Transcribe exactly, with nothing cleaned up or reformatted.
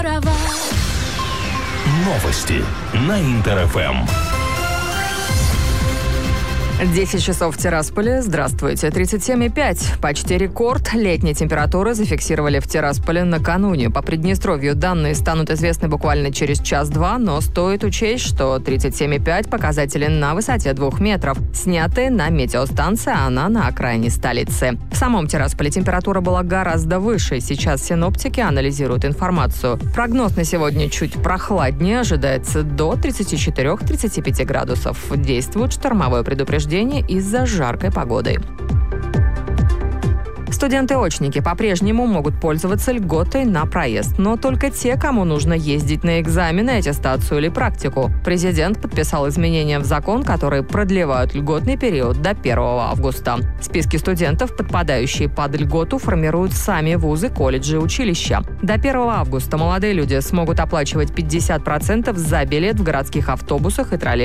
Новости на Интер-ФМ. десять часов в Тирасполе. Здравствуйте. тридцать семь и пять. Почти рекорд летней температуры зафиксировали в Тирасполе накануне. По Приднестровью данные станут известны буквально через час-два, но стоит учесть, что тридцать семь и пять показатели на высоте двух метров, снятые на метеостанции, а она на окраине столицы. В самом Тирасполе температура была гораздо выше. Сейчас синоптики анализируют информацию. Прогноз на сегодня чуть прохладнее, ожидается до тридцати четырёх — тридцати пяти градусов. Действует штормовое предупреждение из-за жаркой погоды. Студенты-очники по-прежнему могут пользоваться льготой на проезд, но только те, кому нужно ездить на экзамены, аттестацию или практику. Президент подписал изменения в закон, которые продлевают льготный период до первого августа. Списки студентов, подпадающие под льготу, формируют сами вузы, колледжи и училища. До первого августа молодые люди смогут оплачивать пятьдесят процентов за билет в городских автобусах и троллейбусах.